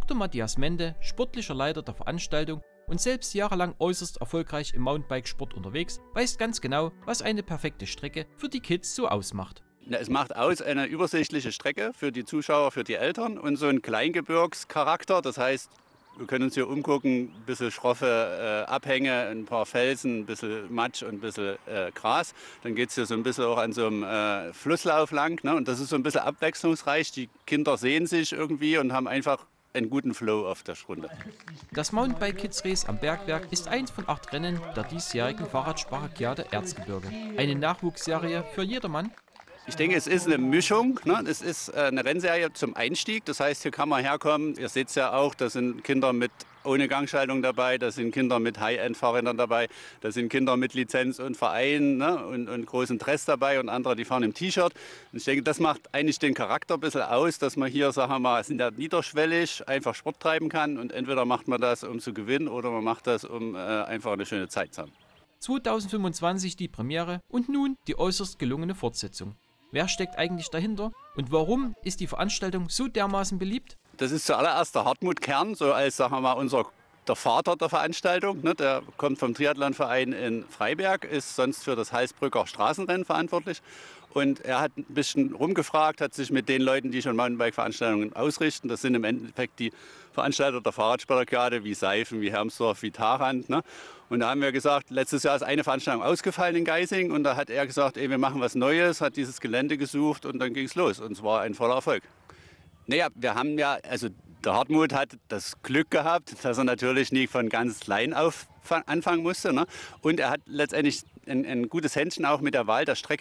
Dr. Matthias Mende, sportlicher Leiter der Veranstaltung und selbst jahrelang äußerst erfolgreich im Mountainbikesport unterwegs, weiß ganz genau, was eine perfekte Strecke für die Kids so ausmacht. Es macht aus eine übersichtliche Strecke für die Zuschauer, für die Eltern und so einen Kleingebirgscharakter. Das heißt, wir können uns hier umgucken, ein bisschen schroffe Abhänge, ein paar Felsen, ein bisschen Matsch und ein bisschen Gras. Dann geht es hier so ein bisschen auch an so einem Flusslauf lang. Ne? Und das ist so ein bisschen abwechslungsreich. Die Kinder sehen sich irgendwie und haben einfach einen guten Flow auf der Runde. Das Mountainbike Kids Race am Bergwerk ist eins von 8 Rennen der diesjährigen Fahrradspartakiade Erzgebirge. Eine Nachwuchsserie für jedermann. Ich denke, es ist eine Mischung. Ne? Es ist eine Rennserie zum Einstieg. Das heißt, hier kann man herkommen. Ihr seht es ja auch, da sind Kinder ohne Gangschaltung dabei, da sind Kinder mit High-End-Fahrrädern dabei, da sind Kinder mit Lizenz und Verein, ne? und großen Dress dabei und andere, die fahren im T-Shirt. Und ich denke, das macht eigentlich den Charakter ein bisschen aus, dass man hier, sagen wir mal, sind ja niederschwellig einfach Sport treiben kann. Und entweder macht man das, um zu gewinnen, oder man macht das, um einfach eine schöne Zeit zu haben. 2025 die Premiere und nun die äußerst gelungene Fortsetzung. Wer steckt eigentlich dahinter und warum ist die Veranstaltung so dermaßen beliebt? Das ist zuallererst der Hartmut Kern, so als, sagen wir mal, der Vater der Veranstaltung. Ne? Der kommt vom Triathlonverein in Freiberg, ist sonst für das Halsbrücker Straßenrennen verantwortlich. Und er hat ein bisschen rumgefragt, hat sich mit den Leuten, die schon Mountainbike-Veranstaltungen ausrichten, das sind im Endeffekt die Veranstalter der Fahrradsportakiade, wie Seifen, wie Hermsdorf, wie Tharand. Ne? Und da haben wir gesagt, letztes Jahr ist eine Veranstaltung ausgefallen in Geising und da hat er gesagt, wir machen was Neues, hat dieses Gelände gesucht und dann ging es los und es war ein voller Erfolg. Naja, wir haben ja, also der Hartmut hat das Glück gehabt, dass er natürlich nie von ganz klein auf anfangen musste. Ne? Und er hat letztendlich ein gutes Händchen auch mit der Wahl der Strecke.